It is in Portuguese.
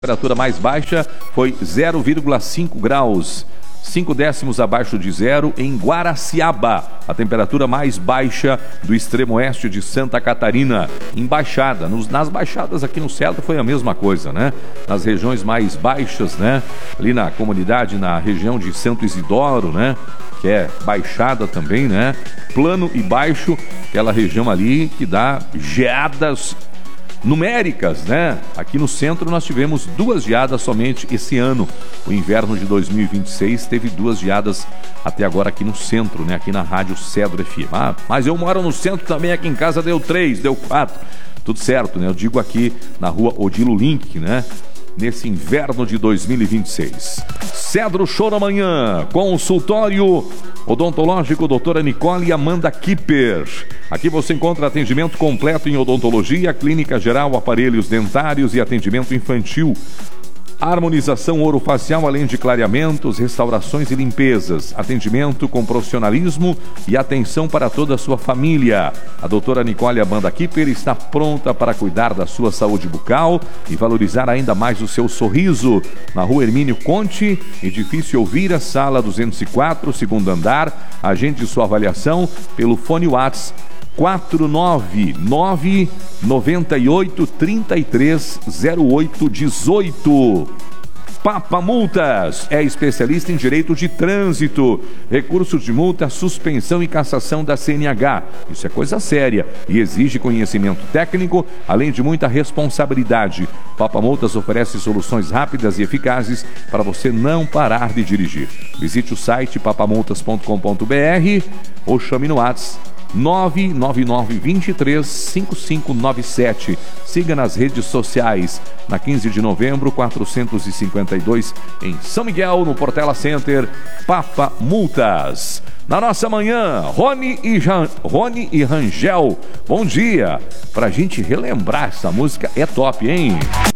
A temperatura mais baixa foi 0,5 graus, 5 décimos abaixo de zero em Guaraciaba, a temperatura mais baixa do extremo oeste de Santa Catarina. Em Baixada, nas baixadas aqui no centro foi a mesma coisa, né? Nas regiões mais baixas, né? Ali na comunidade, na região de Santo Isidoro, né? Que é baixada também, né? Plano e baixo, aquela região ali que dá geadas numéricas, né? Aqui no centro nós tivemos 2 geadas somente esse ano. O inverno de 2026 teve 2 geadas até agora aqui no centro, né? Aqui na Rádio Cedro FM. Mas eu moro no centro também, aqui em casa deu 3, deu 4. Tudo certo, né? Eu digo aqui na rua Odilo Link, né? Nesse inverno de 2026. Cedro Show amanhã, consultório odontológico doutora Nicole e Amanda Kipper. Aqui você encontra atendimento completo em odontologia, clínica geral, aparelhos dentários e atendimento infantil. Harmonização orofacial, além de clareamentos, restaurações e limpezas. Atendimento com profissionalismo e atenção para toda a sua família. A doutora Nicole Amanda Kipper está pronta para cuidar da sua saúde bucal e valorizar ainda mais o seu sorriso. Na rua Hermínio Conte, edifício Elvira, sala 204, segundo andar. Agende sua avaliação pelo fone WhatsApp 499-9833-0818. Papa Multas é especialista em direito de trânsito, recursos de multa, suspensão e cassação da CNH. Isso é coisa séria e exige conhecimento técnico, além de muita responsabilidade. Papa Multas oferece soluções rápidas e eficazes para você não parar de dirigir. Visite o site papamultas.com.br ou chame no WhatsApp 999-23-5597. Siga nas redes sociais. Na 15 de novembro, 452, em São Miguel, no Portela Center, Papa Multas. Na nossa manhã, Rony e Rangel. Bom dia. Pra gente relembrar essa música, é top, hein?